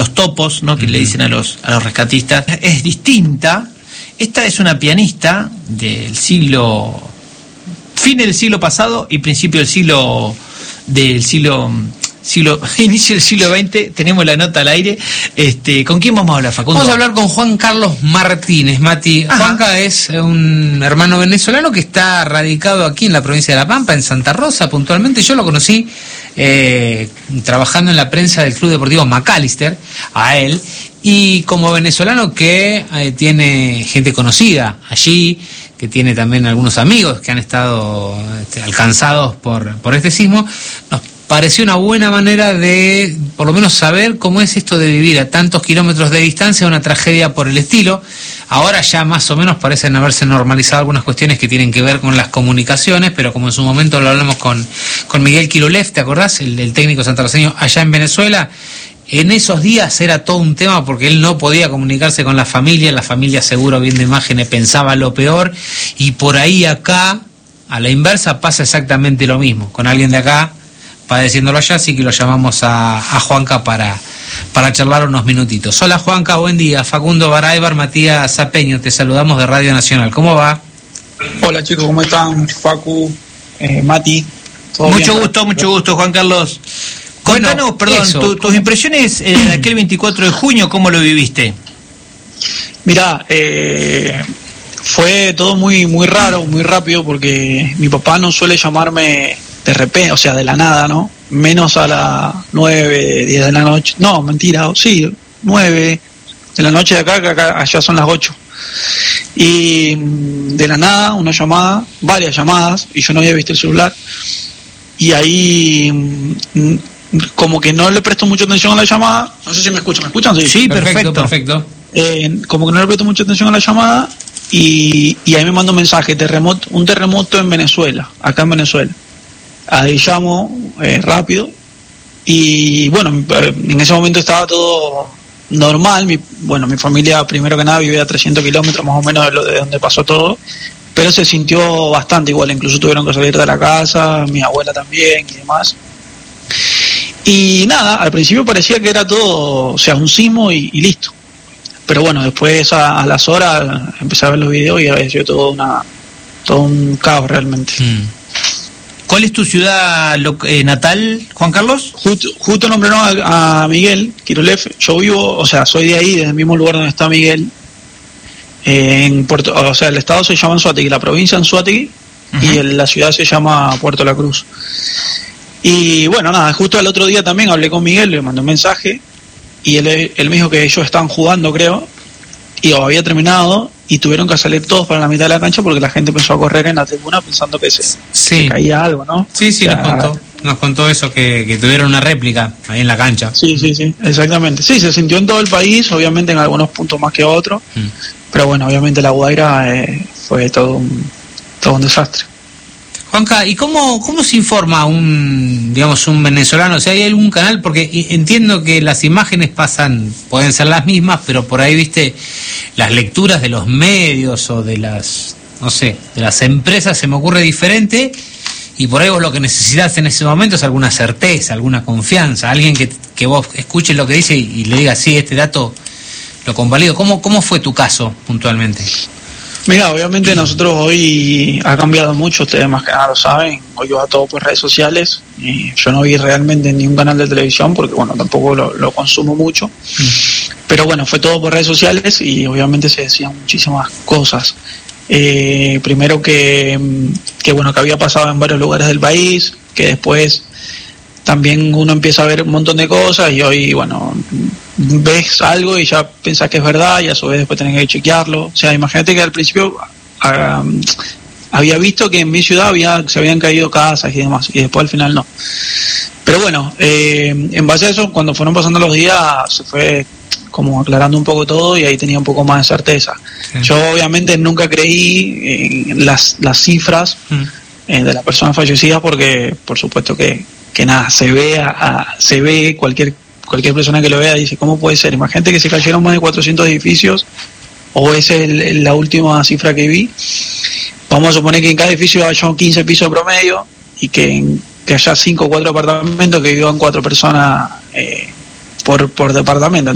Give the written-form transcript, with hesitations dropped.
los topos, ¿no? Que le dicen a los rescatistas, es distinta. Esta es una pianista del fin del siglo pasado y principio inicio del siglo XX. Tenemos la nota al aire. ¿Con quién vamos a hablar, Facundo? Vamos a hablar con Juan Carlos Martínez, Mati. Ajá. Juanca es un hermano venezolano que está radicado aquí en la provincia de La Pampa, en Santa Rosa puntualmente. Yo lo conocí trabajando en la prensa del Club Deportivo Macalister, a él, y como venezolano que tiene gente conocida allí, que tiene también algunos amigos que han estado alcanzados por este sismo, nos pareció una buena manera de, por lo menos, saber cómo es esto de vivir a tantos kilómetros de distancia una tragedia por el estilo. Ahora ya más o menos parecen haberse normalizado algunas cuestiones que tienen que ver con las comunicaciones, pero como en su momento lo hablamos con Miguel Kirulev, ¿te acordás? El técnico santarroceño allá en Venezuela. En esos días era todo un tema porque él no podía comunicarse con la familia seguro viendo imágenes pensaba lo peor, y por ahí acá, a la inversa, pasa exactamente lo mismo, con alguien de acá padeciéndolo allá, así que lo llamamos a Juanca para charlar unos minutitos. Hola Juanca, buen día. Facundo Baraybar, Matías Zapeño, te saludamos de Radio Nacional. ¿Cómo va? Hola chicos, ¿cómo están? Facu, Mati. Mucho gusto, Juan Carlos. Contanos, perdón, tus impresiones de aquel 24 de junio, ¿cómo lo viviste? Mirá, fue todo muy raro, muy rápido, porque mi papá no suele llamarme de repente, o sea, de la nada, ¿no? Menos a las 9, 10 de la noche. No, mentira, sí, 9 de la noche de acá, que allá son las 8. Y de la nada, una llamada, varias llamadas, y yo no había visto el celular. Y ahí como que no le presto mucha atención a la llamada. No sé si me escuchan. ¿Me escuchan? Sí, perfecto. Como que no le presto mucha atención a la llamada, y ahí me manda un mensaje: un terremoto en Venezuela, acá en Venezuela. Ahí llamo rápido, y bueno, en ese momento estaba todo normal. Mi familia, primero que nada, vivía a 300 kilómetros más o menos de donde pasó todo, pero se sintió bastante igual. Incluso tuvieron que salir de la casa, mi abuela también y demás. Y nada, al principio parecía que era todo, o sea, un sismo y listo. Pero bueno, después a las horas empecé a ver los videos y había sido todo un caos realmente. ¿Cuál es tu ciudad natal, Juan Carlos? Justo nombraron a Miguel Kirulev. Yo vivo, o sea, soy de ahí, desde el mismo lugar donde está Miguel. En Puerto, o sea, el estado se llama Anzoátegui, la provincia Anzoátegui, y la ciudad se llama Puerto La Cruz. Y bueno, nada, justo el otro día también hablé con Miguel, le mandé un mensaje, y él me dijo que ellos estaban jugando, creo, y había terminado, y tuvieron que salir todos para la mitad de la cancha porque la gente empezó a correr en la tribuna pensando que se caía algo, ¿no? Sí, o sea, nos contó eso, que tuvieron una réplica ahí en la cancha. Sí, exactamente. Sí, se sintió en todo el país, obviamente en algunos puntos más que otros, pero bueno, obviamente La Guaira fue todo un desastre. Juanca, ¿y cómo se informa un venezolano? O sea, ¿hay algún canal? Porque entiendo que las imágenes pueden ser las mismas, pero por ahí, viste, las lecturas de los medios o de las empresas se me ocurre diferente, y por ahí vos lo que necesitas en ese momento es alguna certeza, alguna confianza, alguien que vos escuches lo que dice y le diga, sí, este dato lo convalido. ¿Cómo fue tu caso puntualmente? Mira, obviamente nosotros hoy ha cambiado mucho, ustedes más que nada lo saben, hoy va todo por redes sociales, y yo no vi realmente ningún canal de televisión porque bueno, tampoco lo consumo mucho, pero bueno, fue todo por redes sociales y obviamente se decían muchísimas cosas. Primero que había pasado en varios lugares del país, que después también uno empieza a ver un montón de cosas y hoy, bueno, ves algo y ya pensás que es verdad y a su vez después tenés que chequearlo. O sea, imagínate que al principio había visto que en mi ciudad se habían caído casas y demás, y después al final no. Pero bueno, en base a eso, cuando fueron pasando los días, se fue como aclarando un poco todo y ahí tenía un poco más de certeza. Sí. Yo obviamente nunca creí en las cifras de las personas fallecidas porque por supuesto que nada, se ve cualquier persona que lo vea dice, ¿cómo puede ser? Imagínate que se cayeron más de 400 edificios, o esa es la última cifra que vi. Vamos a suponer que en cada edificio haya 15 pisos promedio y que haya 5 o 4 apartamentos que vivan 4 personas por departamento.